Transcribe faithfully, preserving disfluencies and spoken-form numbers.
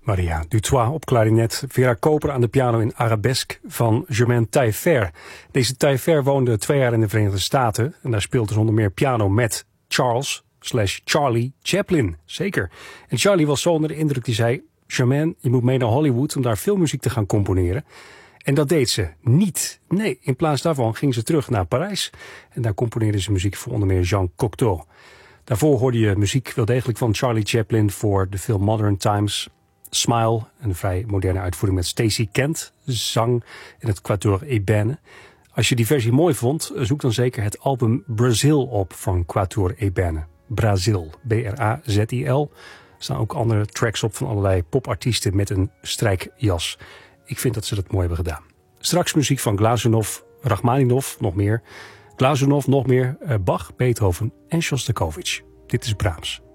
Maria Dutoit op klarinet, Vera Koper aan de piano in Arabesque van Germaine Taillefer. Deze Taillefer woonde twee jaar in de Verenigde Staten en daar speelde ze onder meer piano met Charles slash Charlie Chaplin. Zeker. En Charlie was zo onder de indruk, die zei: Germaine, je moet mee naar Hollywood om daar filmmuziek te gaan componeren. En dat deed ze niet. Nee, in plaats daarvan ging ze terug naar Parijs en daar componeerde ze muziek voor onder meer Jean Cocteau. Daarvoor hoorde je muziek wel degelijk van Charlie Chaplin voor de film Modern Times. Smile, een vrij moderne uitvoering met Stacey Kent, zang in het Quatuor Ébène. Als je die versie mooi vond, zoek dan zeker het album Brazil op van Quatuor Ébène. Brazil, B R A Z I L. Er staan ook andere tracks op van allerlei popartiesten met een strijkjas. Ik vind dat ze dat mooi hebben gedaan. Straks muziek van Glazunov, Rachmaninov, nog meer. Glazunov, nog meer, Bach, Beethoven en Shostakovich. Dit is Brahms.